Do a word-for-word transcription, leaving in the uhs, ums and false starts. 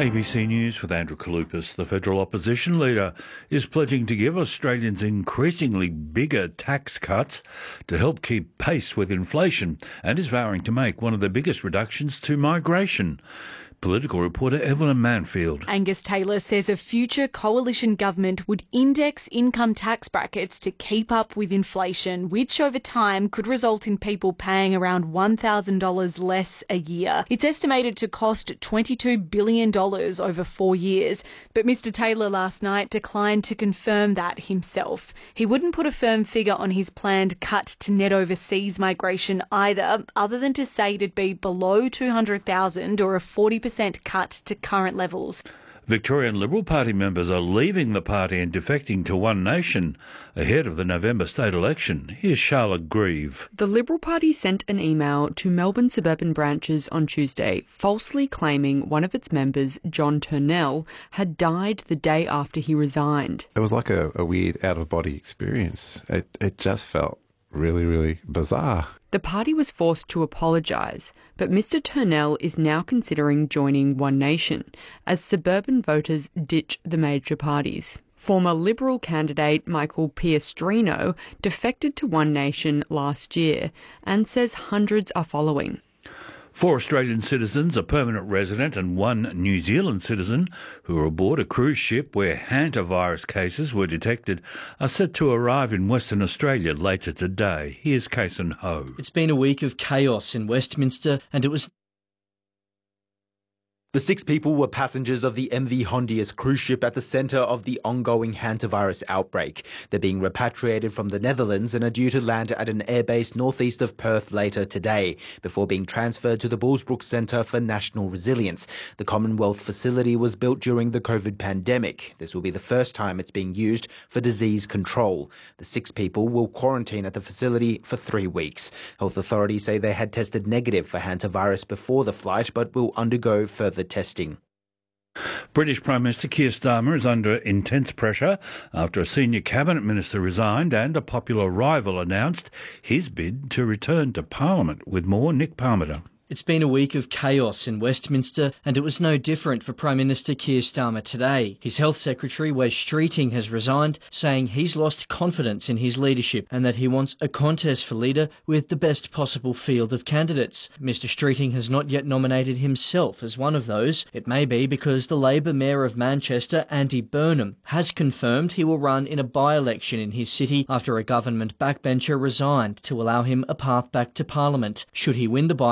A B C News with Andrew Kalupas. The federal opposition leader is pledging to give Australians increasingly bigger tax cuts to help keep pace with inflation and is vowing to make one of the biggest reductions to migration. Political reporter Evelyn Manfield. Angus Taylor says a future coalition government would index income tax brackets to keep up with inflation, which over time could result in people paying around one thousand dollars less a year. It's estimated to cost twenty-two billion dollars over four years, but Mister Taylor last night declined to confirm that himself. He wouldn't put a firm figure on his planned cut to net overseas migration either, other than to say it'd be below two hundred thousand or a forty percent cut to current levels. Victorian Liberal Party members are leaving the party and defecting to One Nation ahead of the November state election. Here's Charlotte Grieve. The Liberal Party sent an email to Melbourne suburban branches on Tuesday, falsely claiming one of its members, John Turnell, had died the day after he resigned. It was like a, a weird out-of-body experience. It, it just felt really, really bizarre. The party was forced to apologise, but Mister Turnell is now considering joining One Nation as suburban voters ditch the major parties. Former Liberal candidate Michael Piastrino defected to One Nation last year and says hundreds are following. Four Australian citizens, a permanent resident and one New Zealand citizen who were aboard a cruise ship where hantavirus cases were detected are set to arrive in Western Australia later today. Here's Kason Ho. It's been a week of chaos in Westminster, and it was... The six people were passengers of the M V Hondius cruise ship at the centre of the ongoing hantavirus outbreak. They're being repatriated from the Netherlands and are due to land at an airbase northeast of Perth later today, before being transferred to the Bullsbrook Centre for National Resilience. The Commonwealth facility was built during the COVID pandemic. This will be the first time it's being used for disease control. The six people will quarantine at the facility for three weeks. Health authorities say they had tested negative for hantavirus before the flight, but will undergo further testing. British Prime Minister Keir Starmer is under intense pressure after a senior cabinet minister resigned and a popular rival announced his bid to return to Parliament. With more, Nick Parmenter. It's been a week of chaos in Westminster, and it was no different for Prime Minister Keir Starmer today. His Health Secretary, Wes Streeting, has resigned, saying he's lost confidence in his leadership and that he wants a contest for leader with the best possible field of candidates. Mister Streeting has not yet nominated himself as one of those. It may be because the Labor Mayor of Manchester, Andy Burnham, has confirmed he will run in a by-election in his city after a government backbencher resigned to allow him a path back to Parliament. Should he win the by